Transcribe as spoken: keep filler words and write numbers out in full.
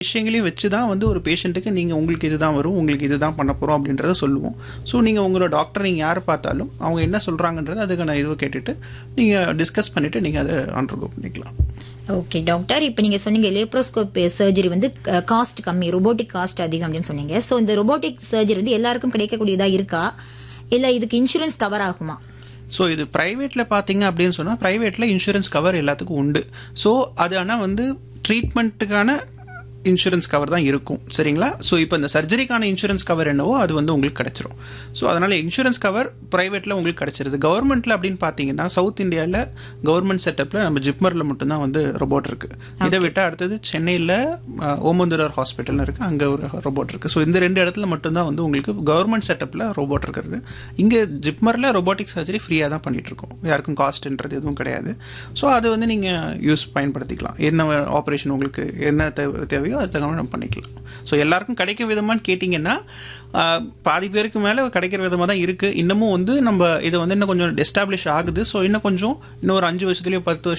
விஷயங்களையும் வச்சு தான் வந்து ஒரு பேஷண்ட்டுக்கு நீங்கள் உங்களுக்கு இதுதான் வரும், உங்களுக்கு இதுதான் பண்ண போகிறோம் அப்படின்றத சொல்லுவோம். ஸோ நீங்கள் உங்களோட டாக்டர் நீங்கள் யார் பார்த்தாலும் அவங்க என்ன சொல்கிறாங்கன்றது அதுக்கான இதுவை கேட்டுட்டு நீங்கள் டிஸ்கஸ் பண்ணிவிட்டு நீங்கள் அதை அண்டர்கோ பண்ணிக்கலாம். ஓகே டாக்டர், இப்போ நீங்க சொன்னீங்க லேப்ரோஸ்கோப் சர்ஜரி வந்து காஸ்ட் கம்மி, ரொபோட்டிக் காஸ்ட் அதிகம் அப்படின்னு சொன்னீங்க. ஸோ இந்த ரொபோட்டிக் சர்ஜரி வந்து எல்லாருக்கும் கிடைக்கக்கூடியதா இருக்கா, இல்லை இதுக்கு இன்சூரன்ஸ் கவர் ஆகுமா? ஸோ இது ப்ரைவேட்டில் பார்த்தீங்க அப்படின்னு சொன்னால் ப்ரைவேட்டில் இன்சூரன்ஸ் கவர் எல்லாத்துக்கும் உண்டு. ஸோ அது ஆனால் வந்து ட்ரீட்மெண்ட்டுக்கான இன்சூரன்ஸ் கவர் தான் இருக்கும், சரிங்களா? ஸோ இப்போ இந்த சர்ஜரிக்கான இன்சூரன்ஸ் கவர் என்னவோ அது வந்து உங்களுக்கு கிடச்சிரும். ஸோ அதனால் இன்சூரன்ஸ் கவர் ப்ரைவேட்டில் உங்களுக்கு கிடச்சிருது. கவர்மெண்ட்டில் அப்படின்னு பார்த்தீங்கன்னா சவுத் இந்தியாவில் கவர்மெண்ட் செட்டப்பில் நம்ம ஜிப்மரில் மட்டும்தான் வந்து ரோபோட் இருக்குது. இதை விட்டால் அடுத்தது சென்னையில் ஓமந்தூரார் ஹாஸ்பிட்டல்னு இருக்குது, அங்கே ஒரு ரோபோட் இருக்குது. ஸோ இந்த ரெண்டு இடத்துல மட்டும்தான் வந்து உங்களுக்கு கவர்மெண்ட் செட்டப்பில் ரோபோட் இருக்கிறது. இங்கே ஜிப்மரில் ரோபோட்டிக் சர்ஜரி ஃப்ரீயாக தான் பண்ணிகிட்ருக்கோம், யாருக்கும் காஸ்ட்ன்றது எதுவும் கிடையாது. ஸோ அது வந்து நீங்கள் யூஸ் பயன்படுத்திக்கலாம். என்ன ஆப்ரேஷன் உங்களுக்கு என்ன தேவை தேவையோ அது தகுந்த நம்ம பண்ணிக்கலாம். ஸோ எல்லாருக்கும் கிடைக்கும் விதமானு கேட்டிங்கன்னா பாதி பேருக்கு மேலே கிடைக்கிற விதமாக தான் இருக்குது. இன்னமும் வந்து நம்ம இதை வந்து இன்னும் கொஞ்சம் எஸ்டாப்ளிஷ் ஆகுது. ஸோ இன்னும் கொஞ்சம் இன்னும் ஒரு அஞ்சு வருஷத்துலேயோ பத்து வருஷம்